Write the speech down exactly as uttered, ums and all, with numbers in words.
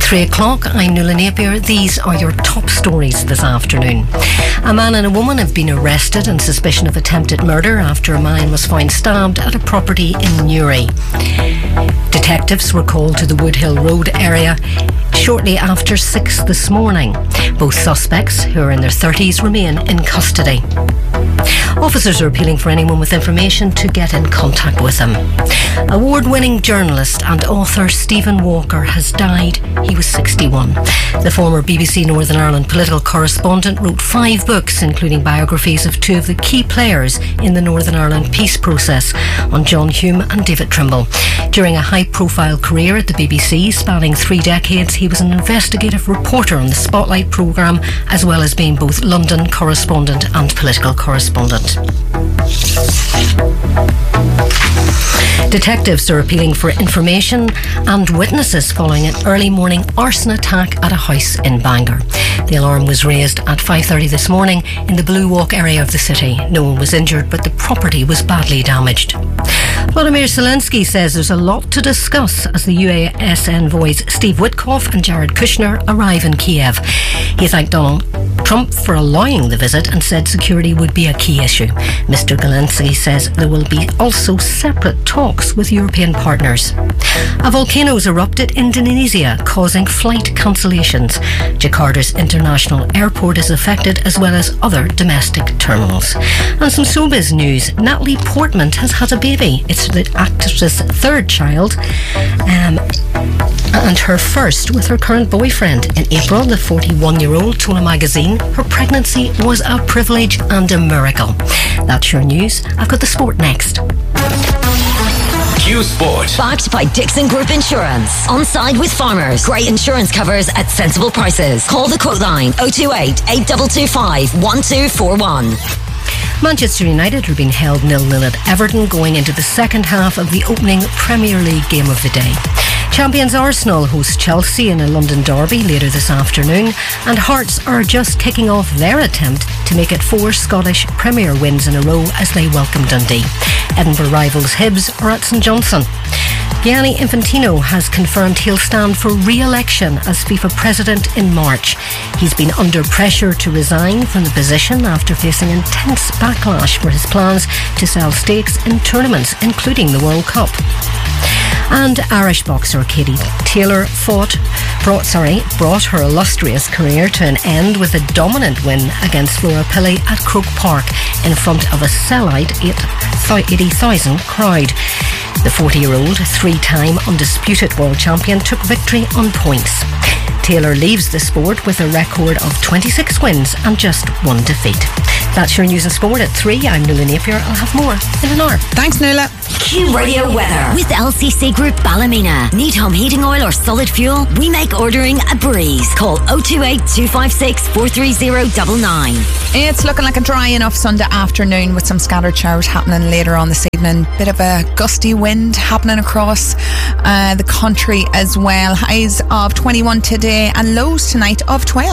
Three o'clock, I'm Nuala Napier. These are your top stories this afternoon. A man and a woman have been arrested on suspicion of attempted murder after a man was found stabbed at a property in Newry. Detectives were called to the Woodhill Road area shortly after six this morning. Both suspects, who are in their thirties, remain in custody. Officers are appealing for anyone with information to get in contact with them. Award-winning journalist and author Stephen Walker has died. He was sixty-one. The former B B C Northern Ireland political correspondent wrote five books, including biographies of two of the key players in the Northern Ireland peace process, on John Hume and David Trimble. During a high-profile career at the B B C spanning three decades, he was an investigative reporter on the Spotlight programme, as well as being both London correspondent and political correspondent. Detectives are appealing for information and witnesses following an early morning arson attack at a house in Bangor. The alarm was raised at five thirty this morning in the Blue Walk area of the city. No one was injured, but the property was badly damaged. Volodymyr Zelensky says there's a lot to discuss as the U S envoys Steve Witkoff and Jared Kushner arrive in Kiev. He thanked Donald Trump for allowing the visit and said security would be a key issue. Mister Zelensky says there will be also separate talks with European partners. A volcano has erupted in Indonesia, causing flight cancellations. Jakarta's international airport is affected, as well as other domestic terminals. And some showbiz news. Natalie Portman has had a baby. It's the actress's third child, um, and her first with her current boyfriend. In April, the forty-one-year-old told a magazine her pregnancy was a privilege and a miracle. That's your news. I've got the sport next. Q Sport. Backed by Dixon Group Insurance. On side with farmers. Great insurance covers at sensible prices. Call the quote line oh two eight, eight two two five, one two four one. Manchester United are being held nil-nil at Everton going into the second half of the opening Premier League game of the day. Champions Arsenal host Chelsea in a London derby later this afternoon, and Hearts are just kicking off their attempt to make it four Scottish Premier wins in a row as they welcome Dundee. Edinburgh rivals Hibs are at St Johnstone. Gianni Infantino has confirmed he'll stand for re-election as FIFA president in March. He's been under pressure to resign from the position after facing intense backlash for his plans to sell stakes in tournaments, including the World Cup. And Irish boxer Katie Taylor fought, brought, sorry, brought her illustrious career to an end with a dominant win against Flora Pillay at Croke Park in front of a sellout eighty thousand crowd. The forty-year-old, three-time undisputed world champion, took victory on points. Taylor leaves the sport with a record of twenty-six wins and just one defeat. That's your news and sport at three. I'm Nuala Napier. I'll have more in an hour. Thanks, Nuala. Q Radio weather with L C C Group Ballymena. Need home heating oil or solid fuel? We make ordering a breeze. Call oh two eight, two five six, four three oh nine nine. It's looking like a dry enough Sunday afternoon with some scattered showers happening later on this evening. Bit of a gusty wind happening across uh, the country as well. Highs of twenty-one today and lows tonight of twelve.